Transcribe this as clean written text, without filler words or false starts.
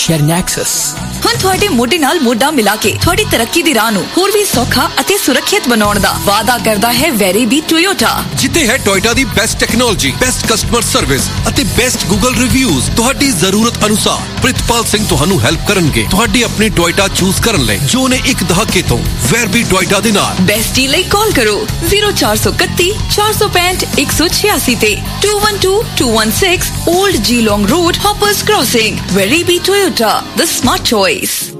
sharing access. ਹੁਣ ਤੁਹਾਡੇ ਮੋਢੇ ਨਾਲ ਮੋਢਾ ਮਿਲਾ ਕੇ ਤੁਹਾਡੀ ਤਰੱਕੀ ਦੀ ਰਾਹ ਨੂੰ ਹੋਰ ਵੀ ਸੌਖਾ ਅਤੇ ਸੁਰੱਖਿਅਤ ਬਣਾਉਣ ਦਾ ਵਾਅਦਾ ਕਰਦਾ ਹੈ ਵੈਰੀਬੀ ਟੋਯੋਟਾ, ਜਿੱਥੇ ਹੈ ਟੋਯੋਟਾ ਦੀ best technology, best customer service ਅਤੇ ਬੈਸਟ ਗੂਗਲ ਰਿਵਿਊਜ਼। ਤੁਹਾਡੀ ਜ਼ਰੂਰਤ ਅਨੁਸਾਰ ਪ੍ਰਿਤਪਾਲ ਸਿੰਘ ਤੁਹਾਨੂੰ ਹੈਲਪ ਕਰਨਗੇ ਤੁਹਾਡੀ ਆਪਣੀ ਟੋਯੋਟਾ ਚੂਜ਼ ਕਰਨ ਲਈ, ਜੋ ਨੇ ਇੱਕ ਦਹਾਕੇ ਤੋਂ ਵੈਰਬੀ ਟੋਯੋਟਾ ਦੇ ਨਾਲ। ਬੈਸਟ ਡੀਲ ਲਈ ਕਾਲ ਕਰੋ 0431 465 186 ਤੇ 212216 Old Geelong Road, Hoppers Crossing. Veraby Toyota, the smart choice.